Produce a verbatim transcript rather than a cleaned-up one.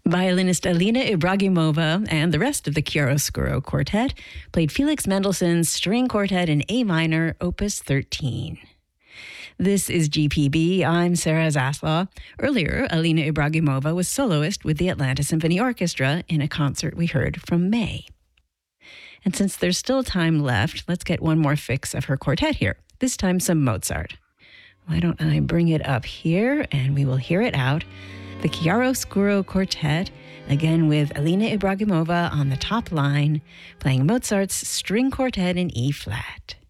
Violinist Alina Ibragimova and the rest of the Chiaroscuro Quartet played Felix Mendelssohn's String Quartet in A minor, Opus thirteen. This is G P B. I'm Sarah Zaslaw. Earlier, Alina Ibragimova was soloist with the Atlanta Symphony Orchestra in a concert we heard from May. And since there's still time left, let's get one more fix of her quartet here, this time some Mozart. Why don't I bring it up here and we will hear it out. The Chiaroscuro Quartet, again with Alina Ibragimova on the top line, playing Mozart's String Quartet in E-flat.